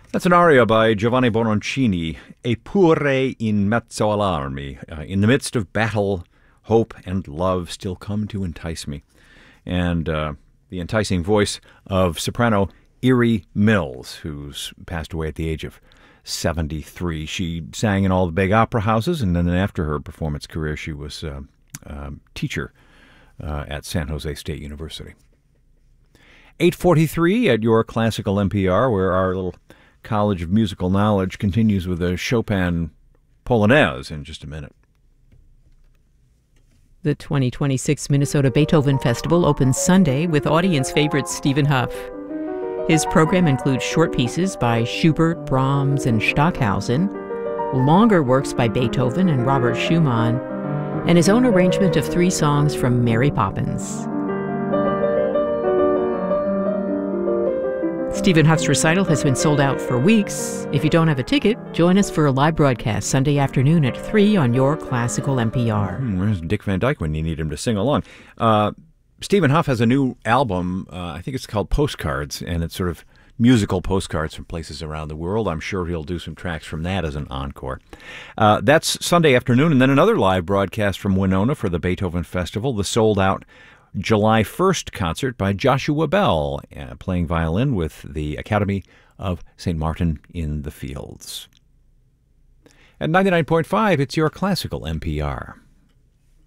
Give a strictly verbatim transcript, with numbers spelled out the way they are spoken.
That's an aria by Giovanni Bononcini, Eppure in mezzo all'armi. Uh, in the midst of battle, hope and love still come to entice me. And uh, the enticing voice of soprano Erie Mills, who's passed away at the age of seventy-three. She sang in all the big opera houses, and then after her performance career, she was a uh, uh, teacher uh, at San Jose State University. eight forty-three at your classical N P R, where our little College of Musical Knowledge continues with a Chopin Polonaise in just a minute. The twenty twenty-six Minnesota Beethoven Festival opens Sunday with audience favorite Stephen Hough. His program includes short pieces by Schubert, Brahms, and Stockhausen, longer works by Beethoven and Robert Schumann, and his own arrangement of three songs from Mary Poppins. Stephen Hough's recital has been sold out for weeks. If you don't have a ticket, join us for a live broadcast Sunday afternoon at three on your classical N P R. Hmm, where's Dick Van Dyke when you need him to sing along? Uh, Stephen Hough has a new album. Uh, I think it's called Postcards, and it's sort of musical postcards from places around the world. I'm sure he'll do some tracks from that as an encore. Uh, that's Sunday afternoon, and then another live broadcast from Winona for the Beethoven Festival, the sold-out July first concert by Joshua Bell, uh, playing violin with the Academy of Saint Martin in the Fields. At ninety-nine point five, it's your classical N P R.